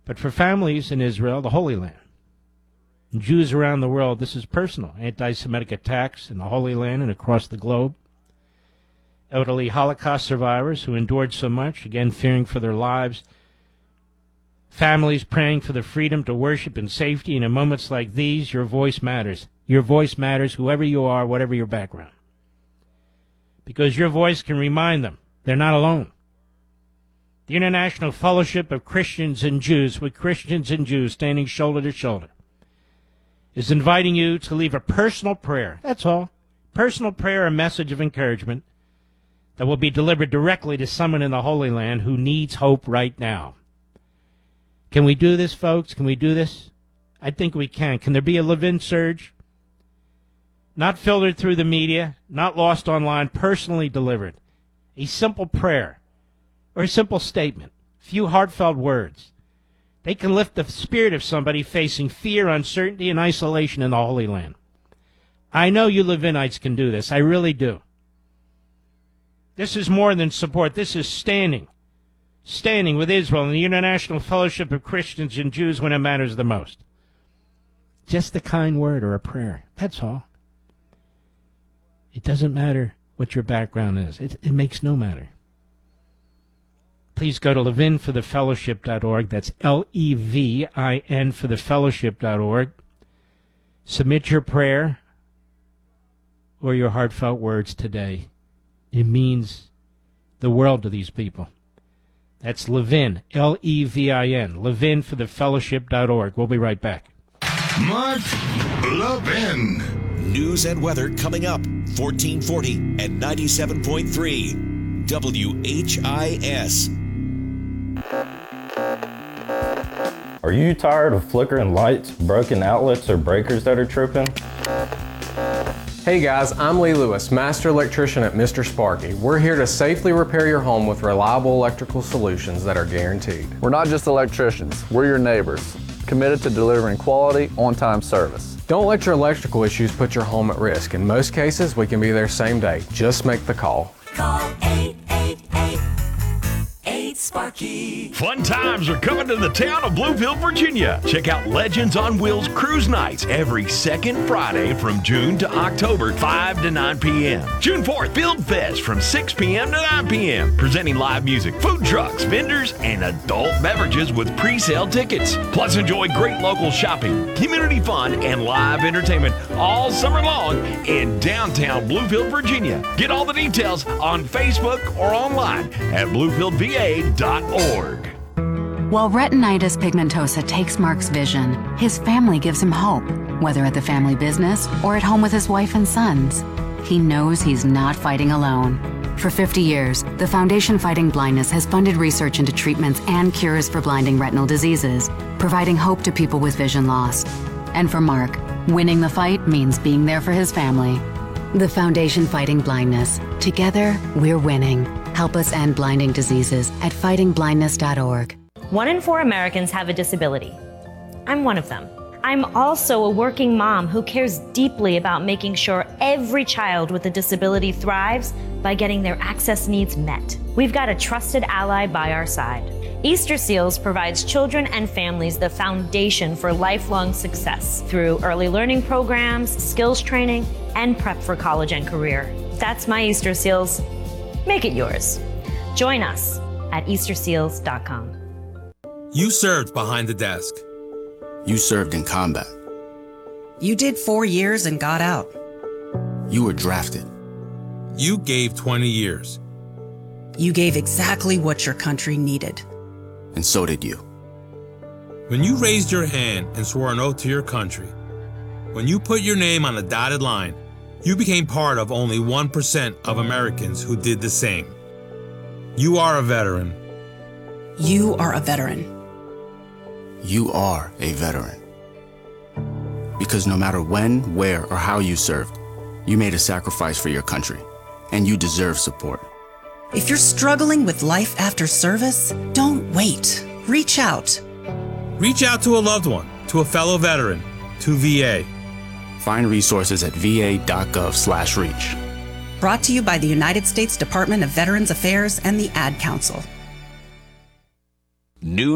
But for families in Israel, the Holy Land, and Jews around the world, this is personal. Anti-Semitic attacks in the Holy Land and across the globe. Elderly Holocaust survivors who endured so much, again fearing for their lives. Families praying for the freedom to worship in safety. And in moments like these, your voice matters. Your voice matters, whoever you are, whatever your background. Because your voice can remind them they're not alone. The International Fellowship of Christians and Jews, with Christians and Jews standing shoulder to shoulder, is inviting you to leave a personal prayer. That's all. Personal prayer, a message of encouragement that will be delivered directly to someone in the Holy Land who needs hope right now. Can we do this, folks? Can we do this? I think we can. Can there be a Levin surge? Not filtered through the media, not lost online, personally delivered. A simple prayer or a simple statement, few heartfelt words. They can lift the spirit of somebody facing fear, uncertainty, and isolation in the Holy Land. I know you Levinites can do this. I really do. This is more than support. This is standing with Israel and the International Fellowship of Christians and Jews when it matters the most. Just a kind word or a prayer. That's all. It doesn't matter what your background is. It makes no matter. Please go to levinforthefellowship.org. That's Levin for thefellowship.org. Submit your prayer or your heartfelt words today. It means the world to these people. That's Levin, Levin, levinforthefellowship.org. We'll be right back. Mark Levin. News and weather coming up, 1440 and 97.3 WHIS. Are you tired of flickering lights, broken outlets, or breakers that are tripping? Hey guys, I'm Lee Lewis, Master Electrician at Mr. Sparky. We're here to safely repair your home with reliable electrical solutions that are guaranteed. We're not just electricians, we're your neighbors, committed to delivering quality, on-time service. Don't let your electrical issues put your home at risk. In most cases, we can be there same day. Just make the call. Call 888-8-SPARKY. Fun times are coming to the town of Bluefield, Virginia. Check out Legends on Wheels Cruise Nights every second Friday from June to October, 5 to 9 p.m. June 4th, Build Fest from 6 p.m. to 9 p.m. Presenting live music, food trucks, vendors, and adult beverages with pre-sale tickets. Plus, enjoy great local shopping, community fun, and live entertainment all summer long in downtown Bluefield, Virginia. Get all the details on Facebook or online at bluefieldva.org. While retinitis pigmentosa takes Mark's vision, his family gives him hope, whether at the family business or at home with his wife and sons. He knows he's not fighting alone. For 50 years, the Foundation Fighting Blindness has funded research into treatments and cures for blinding retinal diseases, providing hope to people with vision loss. And for Mark, winning the fight means being there for his family. The Foundation Fighting Blindness. Together, we're winning. Help us end blinding diseases at fightingblindness.org. 1 in 4 Americans have a disability. I'm one of them. I'm also a working mom who cares deeply about making sure every child with a disability thrives by getting their access needs met. We've got a trusted ally by our side. Easter Seals provides children and families the foundation for lifelong success through early learning programs, skills training, and prep for college and career. That's my Easter Seals. Make it yours. Join us at easterseals.com. You served behind the desk. You served in combat. You did 4 years and got out. You were drafted. You gave 20 years. You gave exactly what your country needed. And so did you. When you raised your hand and swore an oath to your country, when you put your name on the dotted line, you became part of only 1% of Americans who did the same. You are a veteran. You are a veteran. You are a veteran. Because no matter when, where, or how you served, you made a sacrifice for your country, and you deserve support. If you're struggling with life after service, don't wait. Reach out. Reach out to a loved one, to a fellow veteran, to VA. Find resources at va.gov/reach. Brought to you by the United States Department of Veterans Affairs and the Ad Council. New